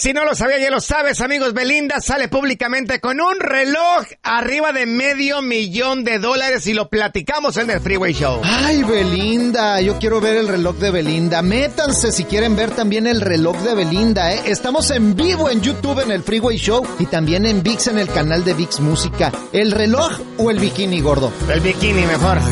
si no lo sabía, ya lo sabes, amigos. Belinda sale públicamente con un reloj arriba de $500,000 y lo platicamos en el Freeway Show. Ay, Belinda, yo quiero ver el reloj de Belinda. Métanse si quieren ver también el reloj de Belinda, ¿eh? Estamos en vivo en YouTube en el Freeway Show y también en ViX en el canal de ViX Música. ¿El reloj o el bikini, gordo? El bikini mejor.